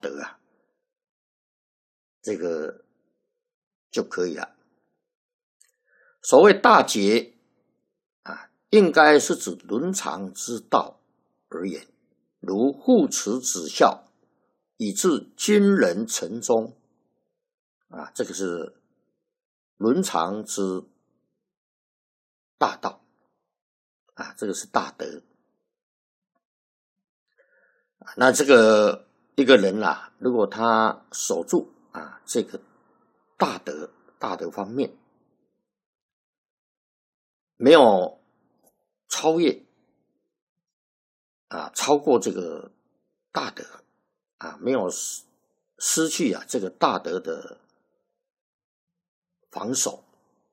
德啊，这个就可以了。所谓大节啊，应该是指伦常之道而言，如父慈子孝，以致君人臣忠啊，这个是伦常之大道啊，这个是大德。那这个一个人啊，如果他守住啊这个大德方面，没有超越啊，超过这个大德啊，没有失去啊这个大德的防守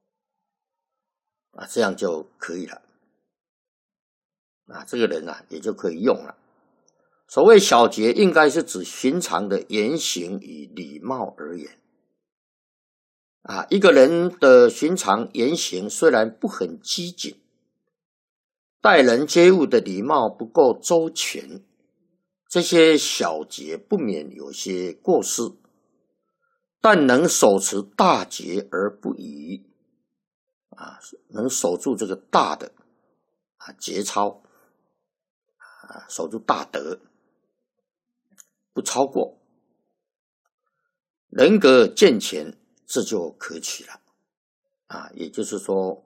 啊，这样就可以了啊，这个人啊也就可以用了。所谓小节，应该是指寻常的言行与礼貌而言啊，一个人的寻常言行虽然不很机警，待人接物的礼貌不够周全，这些小节不免有些过失，但能守持大节而不移啊，能守住这个大的啊节操啊，守住大德，不超过，人格健全，这就可取了啊。也就是说，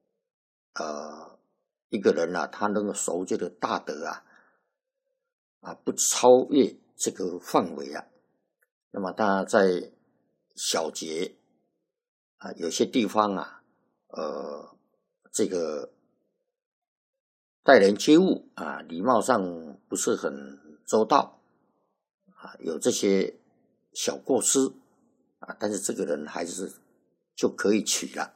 一个人啊，他能够守这个大德啊，不超越这个范围啊，那么他在小节啊，有些地方啊，这个待人接物啊，礼貌上不是很周到啊，有这些小过失啊，但是这个人还是就可以取了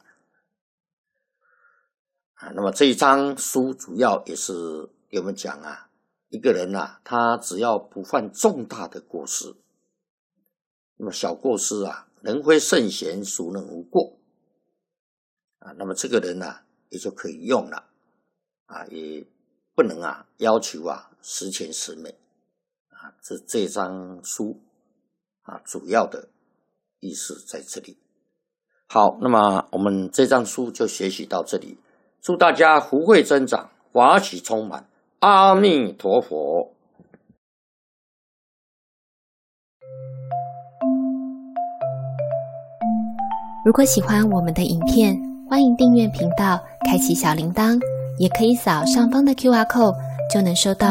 啊。那么这一章书主要也是给我们讲啊，一个人啊，他只要不犯重大的过失，那么小过失啊，人非圣贤，孰能无过啊？那么这个人啊，也就可以用了啊，也不能啊要求啊十全十美啊。这章书啊，主要的意思在这里。好，那么我们这章书就学习到这里，祝大家福慧增长，法喜充满，阿弥陀佛。 如果喜欢我们的影片，欢迎订阅频道，开启小铃铛，也可以扫上方的 QR code，就能收到